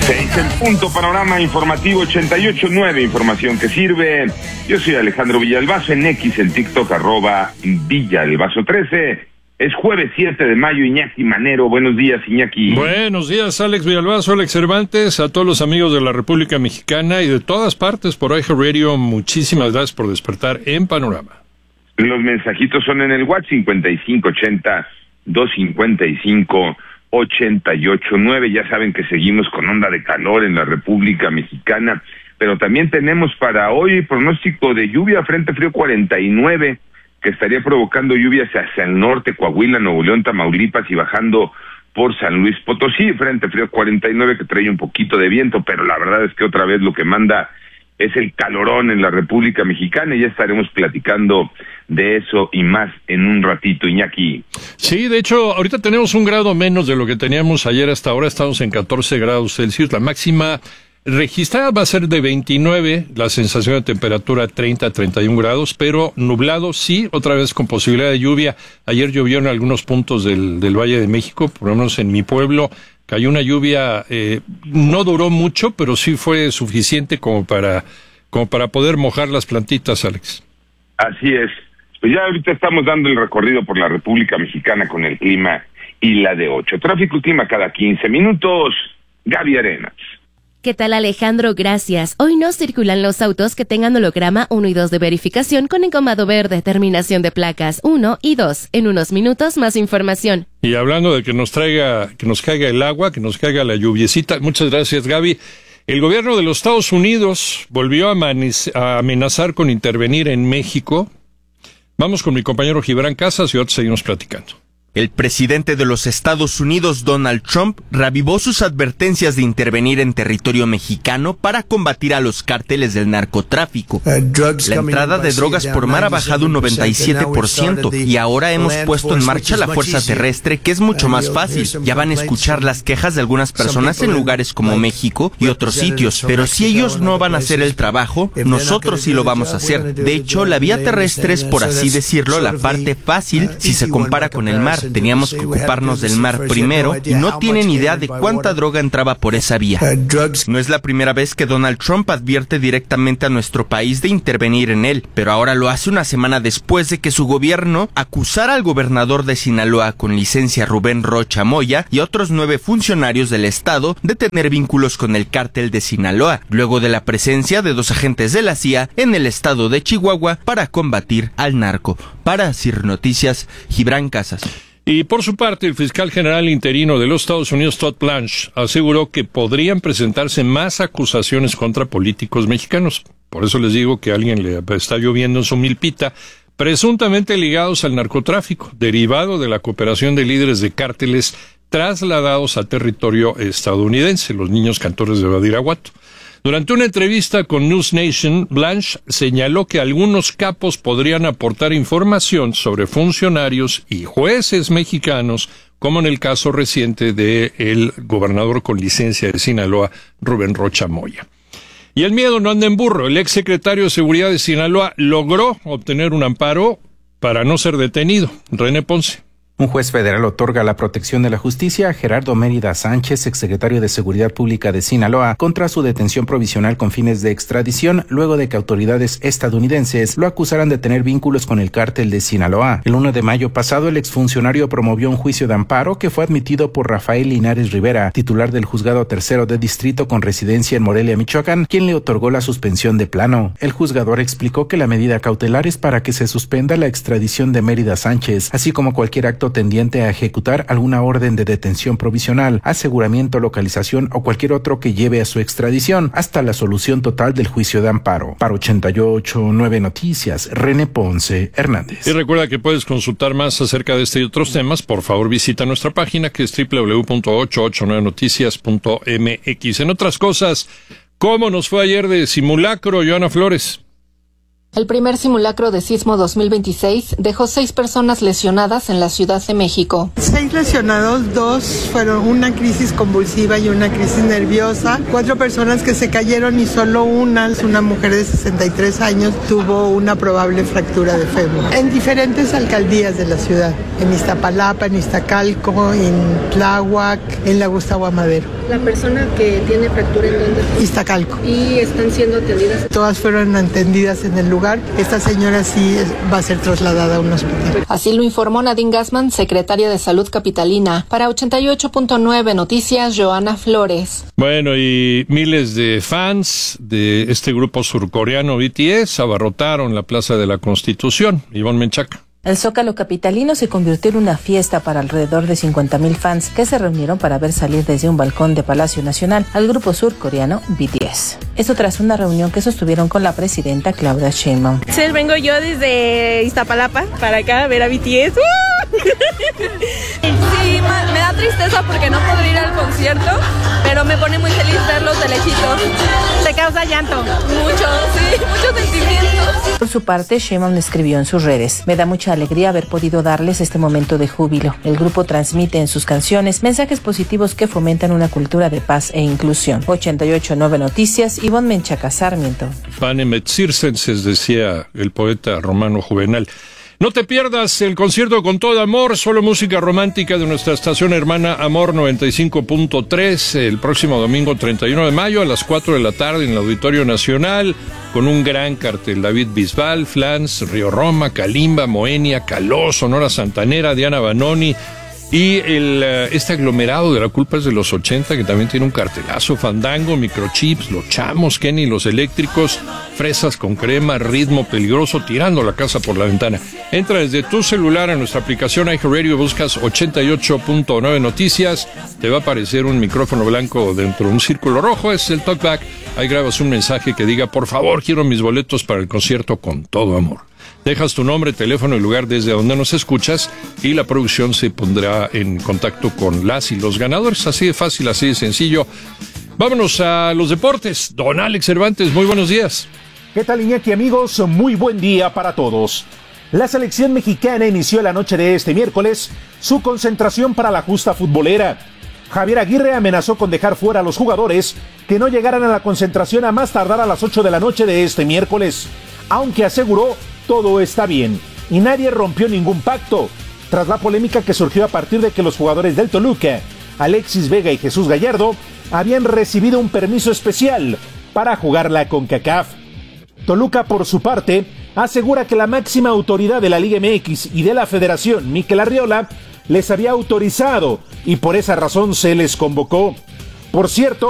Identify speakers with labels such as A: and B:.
A: 6 en punto, panorama informativo 88.9, información que sirve. Yo soy Alejandro Villalbazo, en X, en TikTok, @Villalbazo13. Es jueves 7 de mayo, Iñaki Manero. Buenos días, Iñaki.
B: Buenos días, Alex Villalbazo, Alex Cervantes, a todos los amigos de la República Mexicana y de todas partes por iHeartRadio. Muchísimas gracias por despertar en Panorama.
A: Los mensajitos son en el WhatsApp 5580-255-88.9. Ya saben que seguimos con onda de calor en la República Mexicana, pero también tenemos para hoy pronóstico de lluvia, frente frío 49, que estaría provocando lluvias hacia el norte, Coahuila, Nuevo León, Tamaulipas y bajando por San Luis Potosí, frente frío 49 que trae un poquito de viento, pero la verdad es que otra vez lo que manda es el calorón en la República Mexicana y ya estaremos platicando de eso y más en un ratito, Iñaki.
B: Sí, de hecho, ahorita tenemos 1 grado menos de lo que teníamos ayer. Hasta ahora estamos en 14 grados Celsius. La máxima registrada va a ser de 29, la sensación de temperatura 30-31 grados, pero nublado sí, otra vez con posibilidad de lluvia. Ayer llovió en algunos puntos del Valle de México, por lo menos en mi pueblo. Cayó una lluvia, no duró mucho, pero sí fue suficiente como para poder mojar las plantitas, Alex.
A: Así es. Pues ya ahorita estamos dando el recorrido por la República Mexicana con el clima y la de 8. Tráfico y clima cada 15 minutos. Gaby Arenas.
C: ¿Qué tal, Alejandro? Gracias. Hoy no circulan los autos que tengan holograma 1 y 2 de verificación con encomado verde, terminación de placas 1 y 2. En unos minutos, más información.
B: Y hablando de que nos caiga el agua, que nos caiga la lluviecita. Muchas gracias, Gaby. El gobierno de los Estados Unidos volvió a amenazar con intervenir en México. Vamos con mi compañero Gibran Casas y otros seguimos platicando.
D: El presidente de los Estados Unidos, Donald Trump, reavivó sus advertencias de intervenir en territorio mexicano para combatir a los cárteles del narcotráfico. La entrada de drogas por mar ha bajado un 97% y ahora hemos puesto en marcha la fuerza terrestre, que es mucho más fácil. Ya van a escuchar las quejas de algunas personas en lugares como México y otros sitios, pero si ellos no van a hacer el trabajo, nosotros sí lo vamos a hacer. De hecho, la vía terrestre es, por así decirlo, la parte fácil si se compara con el mar. Teníamos que ocuparnos del mar primero y no tienen idea de cuánta droga entraba por esa vía. No es la primera vez que Donald Trump advierte directamente a nuestro país de intervenir en él, pero ahora lo hace una semana después de que su gobierno acusara al gobernador de Sinaloa con licencia Rubén Rocha Moya y otros 9 funcionarios del estado de tener vínculos con el cártel de Sinaloa, luego de la presencia de 2 agentes de la CIA en el estado de Chihuahua para combatir al narco. Para CIR Noticias, Gibran Casas.
B: Y por su parte, el fiscal general interino de los Estados Unidos, Todd Blanche, aseguró que podrían presentarse más acusaciones contra políticos mexicanos. Por eso les digo que alguien le está lloviendo en su milpita, presuntamente ligados al narcotráfico, derivado de la cooperación de líderes de cárteles trasladados a territorio estadounidense, los niños cantores de Badiraguato. Durante una entrevista con News Nation, Blanche señaló que algunos capos podrían aportar información sobre funcionarios y jueces mexicanos, como en el caso reciente del gobernador con licencia de Sinaloa, Rubén Rocha Moya. Y el miedo no anda en burro. El exsecretario de Seguridad de Sinaloa logró obtener un amparo para no ser detenido. René Ponce.
E: Un juez federal otorga la protección de la justicia a Gerardo Mérida Sánchez, exsecretario de Seguridad Pública de Sinaloa, contra su detención provisional con fines de extradición, luego de que autoridades estadounidenses lo acusaran de tener vínculos con el cártel de Sinaloa. El 1 de mayo pasado, el exfuncionario promovió un juicio de amparo que fue admitido por Rafael Linares Rivera, titular del Juzgado Tercero de Distrito con residencia en Morelia, Michoacán, quien le otorgó la suspensión de plano. El juzgador explicó que la medida cautelar es para que se suspenda la extradición de Mérida Sánchez, así como cualquier acto tendiente a ejecutar alguna orden de detención provisional, aseguramiento, localización o cualquier otro que lleve a su extradición hasta la solución total del juicio de amparo. Para 88.9 Noticias, René Ponce Hernández.
B: Y recuerda que puedes consultar más acerca de este y otros temas. Por favor, visita nuestra página que es www.889noticias.mx. En otras cosas, ¿cómo nos fue ayer de simulacro, Joana Flores?
F: El primer simulacro de sismo 2026 dejó 6 personas lesionadas en la Ciudad de México.
G: 6 lesionados, 2 fueron una crisis convulsiva y una crisis nerviosa. 4 personas que se cayeron y solo una mujer de 63 años, tuvo una probable fractura de fémur. En diferentes alcaldías de la ciudad, en Iztapalapa, en Iztacalco, en Tláhuac, en la Gustavo Amadero.
F: ¿La persona que tiene fractura en dónde?
G: Iztacalco.
F: ¿Y están siendo atendidas?
G: Todas fueron atendidas en el lugar. Esta señora sí va a ser trasladada a un hospital.
F: Así lo informó Nadine Gassman, secretaria de Salud capitalina. Para 88.9 Noticias, Joana Flores.
B: Bueno, y miles de fans de este grupo surcoreano BTS abarrotaron la Plaza de la Constitución. Ivonne Menchaca.
H: El Zócalo capitalino se convirtió en una fiesta para alrededor de 50,000 fans que se reunieron para ver salir desde un balcón de Palacio Nacional al grupo surcoreano BTS. Esto tras una reunión que sostuvieron con la presidenta Claudia Sheinbaum.
I: Sí, vengo yo desde Iztapalapa para acá a ver a BTS. Sí, me da tristeza porque no podré ir al concierto, pero me pone muy feliz verlos de lejitos. Se causa llanto. Muchos sentimientos.
H: Por su parte, Sheinbaum escribió en sus redes: me da mucha alegría haber podido darles este momento de júbilo. El grupo transmite en sus canciones mensajes positivos que fomentan una cultura de paz e inclusión. 88.9 Noticias, Ivonne Menchaca Sarmiento.
B: Panem et circenses, decía el poeta romano Juvenal. No te pierdas el concierto Con Todo Amor, solo música romántica de nuestra estación hermana Amor 95.3, el próximo domingo 31 de mayo a las 4 de la tarde en el Auditorio Nacional, con un gran cartel: David Bisbal, Flans, Río Roma, Kalimba, Moenia, Caló, Sonora Santanera, Diana Banoni y este aglomerado de La Culpa es de los 80, que también tiene un cartelazo: Fandango, Microchips, Los Chamos, Kenny, Los Eléctricos, Fresas con Crema, Ritmo Peligroso, Tirando la Casa por la Ventana. Entra desde tu celular a nuestra aplicación iHeartRadio, buscas 88.9 Noticias, te va a aparecer un micrófono blanco dentro de un círculo rojo, es el talkback. Ahí grabas un mensaje que diga: por favor, quiero mis boletos para el concierto Con Todo Amor. Dejas tu nombre, teléfono y lugar desde donde nos escuchas y la producción se pondrá en contacto con las y los ganadores. Así de fácil, así de sencillo. Vámonos a los deportes. Don Alex Cervantes, muy buenos días.
J: ¿Qué tal, Iñaki, amigos? Muy buen día para todos. La selección mexicana inició la noche de este miércoles su concentración para la justa futbolera. Javier Aguirre amenazó con dejar fuera a los jugadores que no llegaran a la concentración a más tardar a las 8 de la noche de este miércoles, aunque aseguró todo está bien y nadie rompió ningún pacto, tras la polémica que surgió a partir de que los jugadores del Toluca, Alexis Vega y Jesús Gallardo, habían recibido un permiso especial para jugar la CONCACAF. Toluca, por su parte, asegura que la máxima autoridad de la Liga MX y de la Federación, Mikel Arriola, les había autorizado y por esa razón se les convocó. Por cierto,